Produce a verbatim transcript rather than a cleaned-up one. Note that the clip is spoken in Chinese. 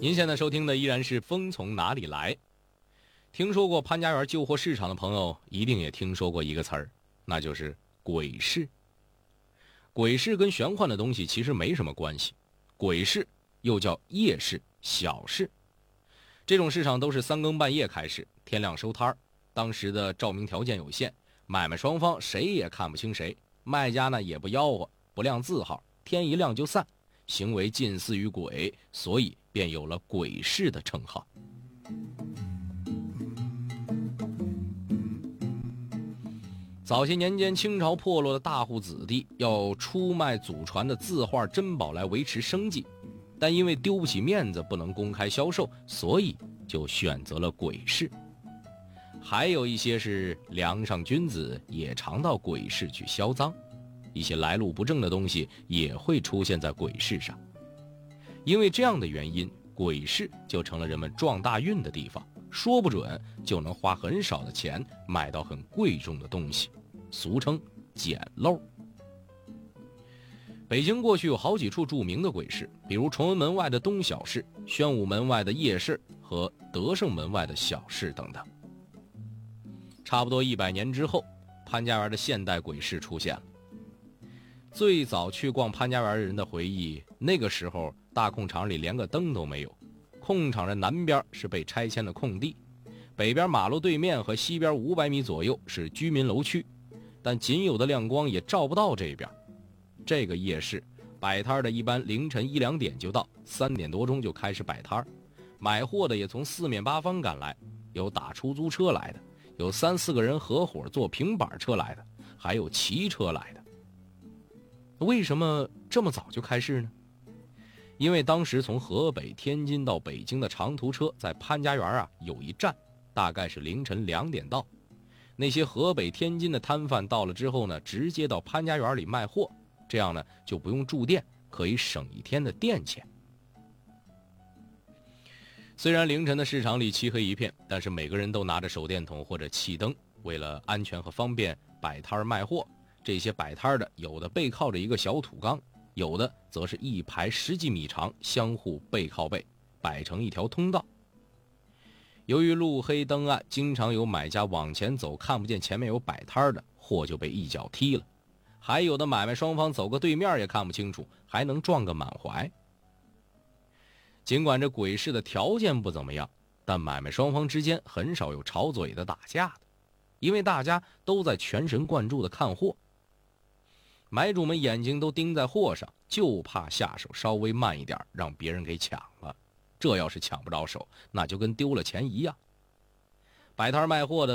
您现在收听的依然是风从哪里来。听说过潘家园旧货市场的朋友一定也听说过一个词儿，那就是鬼市。鬼市跟玄幻的东西其实没什么关系，鬼市又叫夜市、小市，这种市场都是三更半夜开市，天亮收摊儿。当时的照明条件有限，买卖双方谁也看不清谁，卖家呢也不吆喝，不亮字号，天一亮就散，行为近似于鬼，所以便有了鬼市的称号。早些年间，清朝破落的大户子弟要出卖祖传的字画珍宝来维持生计，但因为丢不起面子，不能公开销售，所以就选择了鬼市。还有一些是梁上君子也常到鬼市去销赃，一些来路不正的东西也会出现在鬼市上。因为这样的原因，鬼市就成了人们撞大运的地方，说不准就能花很少的钱买到很贵重的东西，俗称捡漏。北京过去有好几处著名的鬼市，比如崇文门外的东小市、宣武门外的夜市和德胜门外的小市等等。差不多一百年之后，潘家园的现代鬼市出现了。最早去逛潘家园的人的回忆，那个时候大空场里连个灯都没有，空场的南边是被拆迁的空地，北边马路对面和西边五百米左右是居民楼区，但仅有的亮光也照不到这边。这个夜市摆摊的一般凌晨一两点就到，三点多钟就开始摆摊，买货的也从四面八方赶来，有打出租车来的，有三四个人合伙坐平板车来的，还有骑车来的。为什么这么早就开市呢？因为当时从河北、天津到北京的长途车在潘家园啊有一站，大概是凌晨两点到。那些河北、天津的摊贩到了之后呢，直接到潘家园里卖货，这样呢就不用住店，可以省一天的店钱。虽然凌晨的市场里漆黑一片，但是每个人都拿着手电筒或者气灯，为了安全和方便摆摊卖货。这些摆摊的有的背靠着一个小土缸，有的则是一排十几米长，相互背靠背，摆成一条通道。由于路黑灯暗，经常有买家往前走，看不见前面有摆摊的，货就被一脚踢了。还有的买卖双方走个对面也看不清楚，还能撞个满怀。尽管这鬼市的条件不怎么样，但买卖双方之间很少有吵嘴的打架的，因为大家都在全神贯注的看货。买主们眼睛都盯在货上，就怕下手稍微慢一点，让别人给抢了。这要是抢不着手，那就跟丢了钱一样。摆摊卖货的